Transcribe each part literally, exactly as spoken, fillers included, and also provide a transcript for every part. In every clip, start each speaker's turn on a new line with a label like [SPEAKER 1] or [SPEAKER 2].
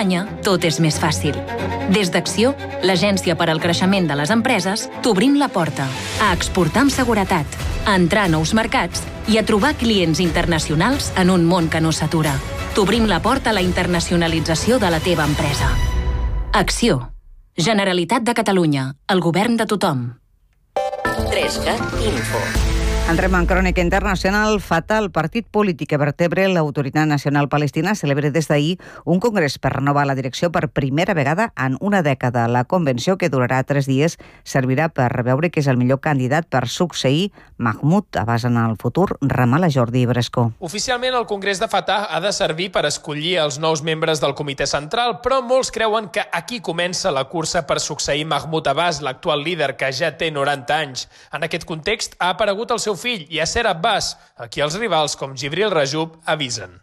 [SPEAKER 1] Espanya, tot és més fàcil. Des d'Acció, l'agència per al creixement de les empreses, t'obrim la porta a exportar amb seguretat, a entrar a nous mercats i a trobar clients internacionals en un món que no s'atura. T'obrim la porta a la internacionalització de la teva empresa. Acció. Generalitat de Catalunya. El govern de tothom.
[SPEAKER 2] tres cat Info.
[SPEAKER 3] Entrem en crònica internacional. Fatah, el partit polític que vertebra l'Autoritat Nacional Palestina, celebra des d'ahir un congrés per renovar la direcció per primera vegada en una dècada. La convenció, que durarà tres dies, servirà per veure qui és el millor candidat per succeir Mahmoud Abbas en el futur. Ramala Jordi Bresco.
[SPEAKER 4] Oficialment, el congrés de Fatah ha de servir per escollir els nous membres del comitè central, però molts creuen que aquí comença la cursa per succeir Mahmoud Abbas, l'actual líder que ja té noranta anys. En aquest context, ha aparegut el seu fill, Yasser Abbas, a qui els rivals com Jibril Rajoub avisen.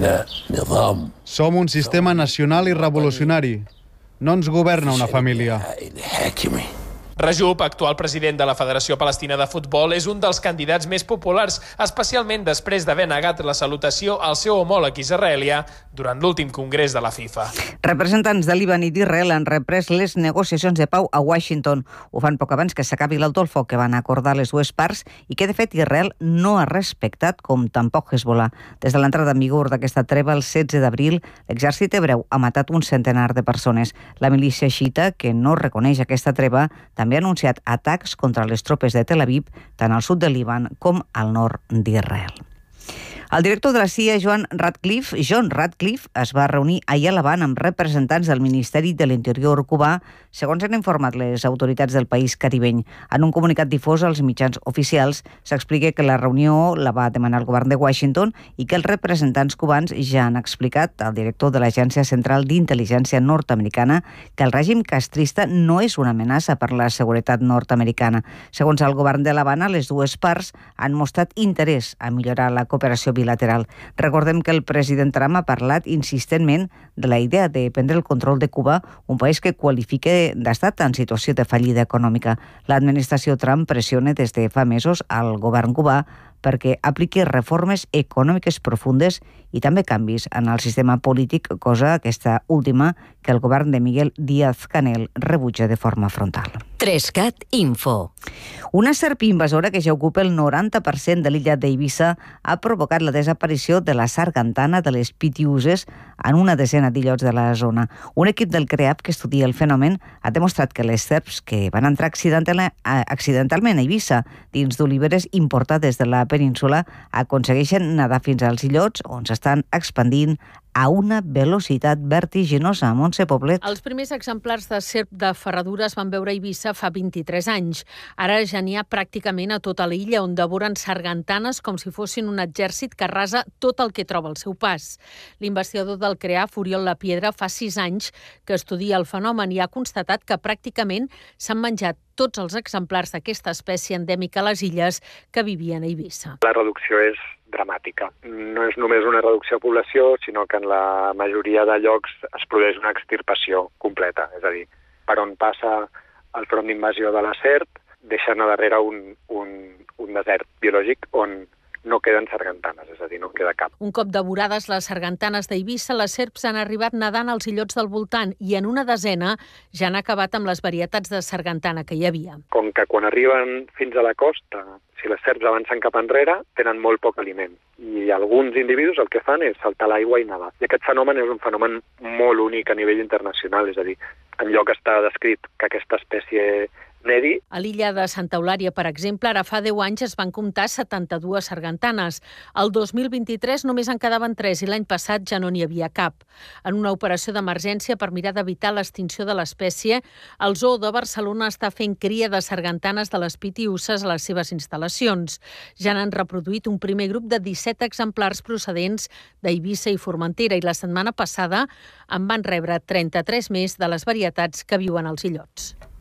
[SPEAKER 5] Som un sistema nacional i revolucionari. No ens governa una família.
[SPEAKER 4] Rajoub, actual president de la Federació Palestina de Futbol, és un dels candidats més populars, especialment després d'haver negat la salutació al seu homòleg israelià durant l'últim congrés de la FIFA.
[SPEAKER 3] Representants de Líban i d'Israel han reprès les negociacions de pau a Washington. Ho fan poc abans que s'acabi l'alto el foc que van acordar les dues parts i que, de fet, Israel no ha respectat, com tampoc Hezbollah. Des de l'entrada en vigor d'aquesta treva, el setze d'abril, l'exèrcit hebreu ha matat un centenar de persones. La milícia xiita, que no reconeix aquesta treva, també ha anunciat atacs contra les tropes de Tel Aviv, tant al sud del Líban com al nord d'Israel. El director de la C I A, John Ratcliffe, John Ratcliffe, es va reunir ahir a l'Havana amb representants del Ministeri de l'Interior cubà, segons han informat les autoritats del país caribeny. En un comunicat difós als mitjans oficials s'explica que la reunió la va demanar el govern de Washington i que els representants cubans ja han explicat al director de l'Agència Central d'Intel·ligència nord-americana que el règim castrista no és una amenaça per la seguretat nord-americana. Segons el govern de l'Havana, les dues parts han mostrat interès a millorar la cooperació bilateral bilateral. Recordem que el president Trump ha parlat insistentment de la idea de prendre el control de Cuba, un país que qualifica d'estat en situació de fallida econòmica. L'administració Trump pressiona des de fa mesos al govern cubà perquè apliqui reformes econòmiques profundes i també canvis en el sistema polític, cosa aquesta última que el govern de Miguel Díaz-Canel rebutja de forma frontal.
[SPEAKER 2] tres cat Info.
[SPEAKER 3] Una serp invasora que ja ocupa el noranta per cent de l'illa d'Eivissa ha provocat la desaparició de la sargantana de les pitiuses en una desena d'illots de la zona. Un equip del CREAP que estudia el fenomen ha demostrat que les serps que van entrar accidental, accidentalment a Eivissa dins d'oliveres importades de la península aconsegueixen nedar fins als illots on s'estan expandint a una velocitat vertiginosa. Montse Poblet.
[SPEAKER 6] Els primers exemplars de serp de ferradura es van veure a Eivissa fa vint-i-tres anys. Ara ja n'hi ha pràcticament a tota l'illa, on devoren sargantanes com si fossin un exèrcit que arrasa tot el que troba al seu pas. L'investigador del CREAF, Oriol Lapiedra, fa sis anys que estudia el fenomen i ha constatat que pràcticament s'han menjat tots els exemplars d'aquesta espècie endèmica a les illes que vivien a Eivissa.
[SPEAKER 7] La reducció és dramàtica. No és només una reducció de població, sinó que en la majoria de llocs es produeix una extirpació completa. És a dir, per on passa el front d'invasió de la serp, deixen a darrere un, un, un desert biològic on no queden sargantanes, és a dir, no queda cap.
[SPEAKER 6] Un cop devorades les sargantanes d'Eivissa, les serps han arribat nedant als illots del voltant i en una desena ja han acabat amb les varietats de sargantana que hi havia.
[SPEAKER 7] Com que quan arriben fins a la costa, si les serps avancen cap enrere, tenen molt poc aliment. I alguns individus el que fan és saltar l'aigua i nedar. I aquest fenomen és un fenomen molt únic a nivell internacional, és a dir, enlloc està descrit que aquesta espècie nedi.
[SPEAKER 6] A l'illa de Santa Eulària, per exemple, ara fa deu anys es van comptar setanta-dues sargantanes. El dos mil vint-i-tres només en quedaven tres i l'any passat ja no n'hi havia cap. En una operació d'emergència per mirar d'evitar l'extinció de l'espècie, el Zoo de Barcelona està fent cria de sargantanes de les pitiusses a les seves instal·lacions. Ja n'han reproduït un primer grup de disset exemplars procedents d'Eivissa i Formentera i la setmana passada en van rebre trenta-tres més de les varietats que viuen als illots.